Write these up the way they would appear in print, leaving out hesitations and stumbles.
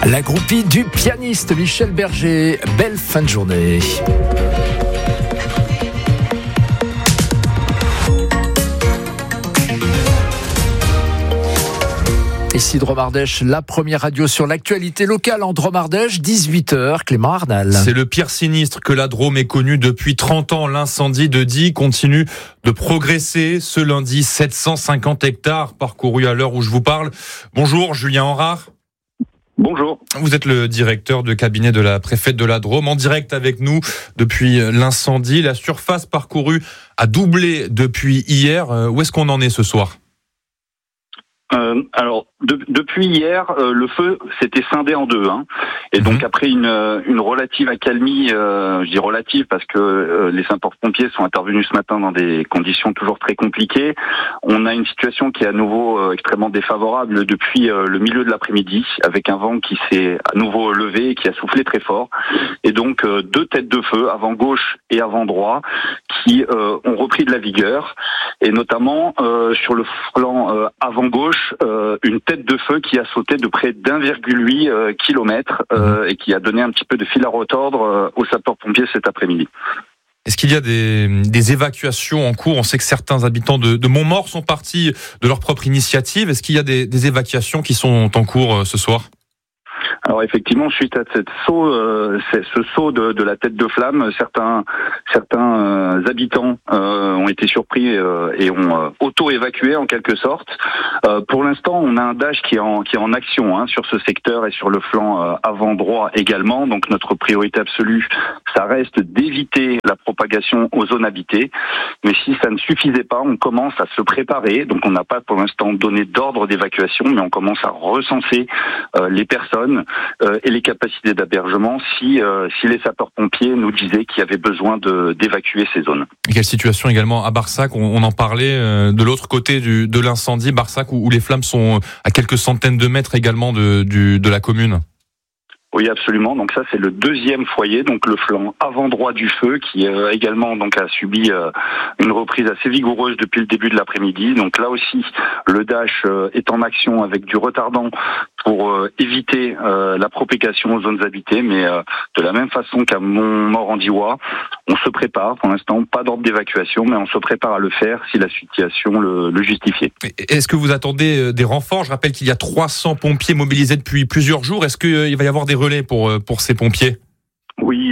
La groupie du pianiste Michel Berger. Belle fin de journée. Ici Drôme-Ardèche, la première radio sur l'actualité locale en Drôme-Ardèche, 18h, Clément Arnal. C'est le pire sinistre que la Drôme ait connu depuis 30 ans. L'incendie de Die continue de progresser. Ce lundi, 750 hectares parcourus à l'heure où je vous parle. Bonjour, Julien Henrard. Bonjour. Vous êtes le directeur de cabinet de la préfète de la Drôme, en direct avec nous depuis l'incendie. La surface parcourue a doublé depuis hier. Où est-ce qu'on en est ce soir ? Alors, depuis hier, le feu s'était scindé en deux. Et donc, après une relative accalmie, je dis relative parce que les sapeurs-pompiers sont intervenus ce matin dans des conditions toujours très compliquées. On a une situation qui est à nouveau extrêmement défavorable depuis le milieu de l'après-midi, avec un vent qui s'est à nouveau levé et qui a soufflé très fort. Et donc, deux têtes de feu, avant gauche et avant droit, qui ont repris de la vigueur. Et notamment, sur le flanc avant gauche, une tête de feu qui a sauté de près d'1,8 km et qui a donné un petit peu de fil à retordre aux sapeurs-pompiers cet après-midi. Est-ce qu'il y a des évacuations en cours ? On sait que certains habitants de Montmort sont partis de leur propre initiative. Est-ce qu'il y a des évacuations qui sont en cours ce soir ? Alors effectivement, suite à ce saut de la tête de flamme, certains habitants ont été surpris et ont auto-évacué en quelque sorte. Pour l'instant, on a un Dash qui est en action sur ce secteur et sur le flanc avant droit également. Donc notre priorité absolue, ça reste d'éviter la propagation aux zones habitées. Mais si ça ne suffisait pas, on commence à se préparer. Donc on n'a pas pour l'instant donné d'ordre d'évacuation, mais on commence à recenser les personnes et les capacités d'hébergement si les sapeurs-pompiers nous disaient qu'il y avait besoin d'évacuer ces zones. Et quelle situation également à Barsac ? On en parlait de l'autre côté de l'incendie, Barsac, où les flammes sont à quelques centaines de mètres également de la commune. Oui, absolument. Donc ça, c'est le deuxième foyer, donc le flanc avant droit du feu, qui également donc a subi une reprise assez vigoureuse depuis le début de l'après-midi. Donc là aussi, le Dash est en action avec du retardant pour éviter la propagation aux zones habitées. Mais de la même façon qu'à Montmort-en-Diois, on se prépare. Pour l'instant, pas d'ordre d'évacuation, mais on se prépare à le faire si la situation le justifiait. Est-ce que vous attendez des renforts ? Je rappelle qu'il y a 300 pompiers mobilisés depuis plusieurs jours. Est-ce qu'il va y avoir des relais pour ces pompiers ? Oui,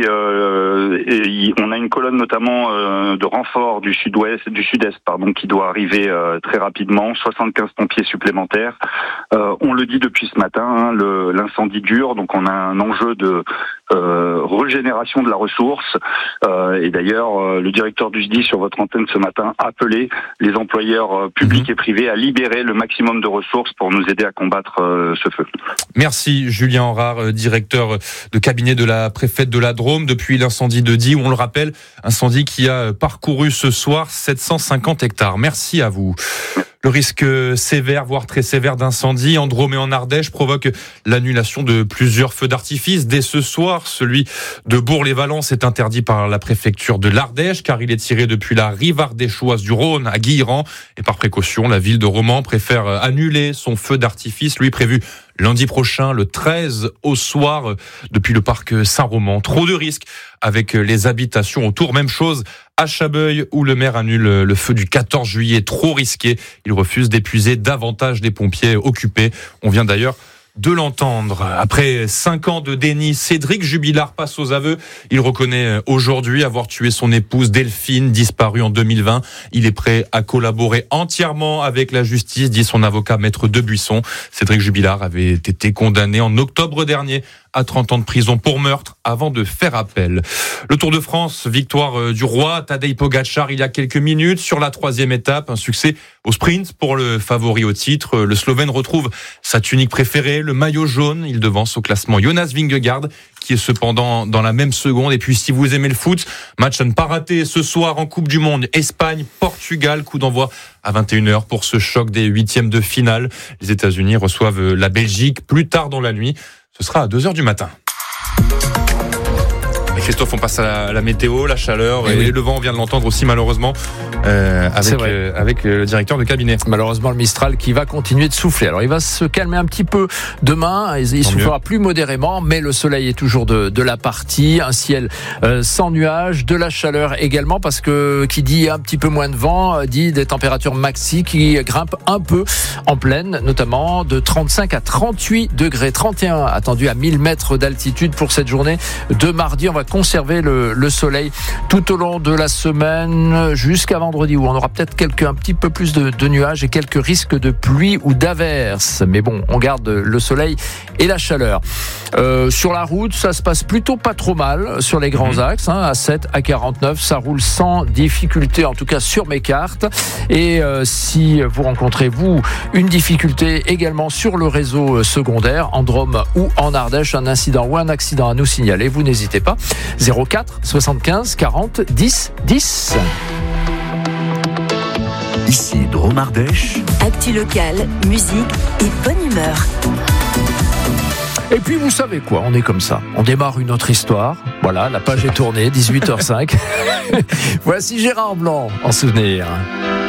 on a une colonne notamment de renfort du sud-est, qui doit arriver très rapidement, 75 pompiers supplémentaires. On le dit depuis ce matin, l'incendie dure, donc on a un enjeu de régénération de la ressource. Et d'ailleurs, le directeur du SDIS sur votre antenne ce matin a appelé les employeurs publics et privés à libérer le maximum de ressources pour nous aider à combattre ce feu. Merci Julien Henrard, directeur de cabinet de la préfète de la Drôme. Depuis l'incendie de Die, on le rappelle, incendie qui a parcouru ce soir 750 hectares. Merci à vous. Le risque sévère, voire très sévère d'incendie en Drôme et en Ardèche provoque l'annulation de plusieurs feux d'artifice. Dès ce soir, celui de Bourg-les-Valences est interdit par la préfecture de l'Ardèche car il est tiré depuis la rive ardéchoise du Rhône à Guilherand. Et par précaution, la ville de Romans préfère annuler son feu d'artifice, lui prévu lundi prochain, le 13 au soir, depuis le parc Saint-Roman. Trop de risques avec les habitations autour. Même chose à Chabeuil, où le maire annule le feu du 14 juillet. Trop risqué. Il refuse d'épuiser davantage des pompiers occupés. On vient d'ailleurs de l'entendre. Après 5 ans de déni, Cédric Jubilard passe aux aveux. Il reconnaît aujourd'hui avoir tué son épouse Delphine, disparue en 2020. Il est prêt à collaborer entièrement avec la justice, dit son avocat Maître Debuisson. Cédric Jubilard avait été condamné en octobre dernier à 30 ans de prison pour meurtre avant de faire appel. Le Tour de France, victoire du roi Tadej Pogačar il y a quelques minutes sur la 3e étape. Un succès au sprint pour le favori au titre. Le Slovène retrouve sa tunique préférée, le maillot jaune. Il devance au classement Jonas Vingegaard, qui est cependant dans la même seconde. Et puis si vous aimez le foot, match à ne pas rater ce soir en Coupe du Monde. Espagne-Portugal, coup d'envoi à 21h pour ce choc des 8e de finale. Les États-Unis reçoivent la Belgique plus tard dans la nuit. Ce sera à 2h du matin. Christophe, on passe à la météo, la chaleur et le vent, on vient de l'entendre aussi malheureusement avec le directeur de cabinet. Malheureusement, le Mistral qui va continuer de souffler. Alors il va se calmer un petit peu demain, il soufflera plus modérément, mais le soleil est toujours de la partie, un ciel sans nuages, de la chaleur également, parce que qui dit un petit peu moins de vent, dit des températures maxi qui grimpent un peu en plaine, notamment de 35 à 38 degrés, 31 attendu à 1000 mètres d'altitude pour cette journée de mardi. On va conserver le soleil tout au long de la semaine jusqu'à vendredi, où on aura peut-être un petit peu plus de nuages et quelques risques de pluie ou d'averses. Mais bon, on garde le soleil et la chaleur. Sur la route, ça se passe plutôt pas trop mal sur les grands axes, à 7 à 49, ça roule sans difficulté, en tout cas sur mes cartes. Et si vous rencontrez, vous, une difficulté également sur le réseau secondaire, en Drôme ou en Ardèche, un incident ou un accident à nous signaler, vous n'hésitez pas. 04 75 40 10 10. Ici Drôme Ardèche. Actu locale, musique et bonne humeur. Et puis vous savez quoi, on est comme ça. On démarre une autre histoire. Voilà, la page est tournée, 18h05. Voici Gérard Blanc en souvenir.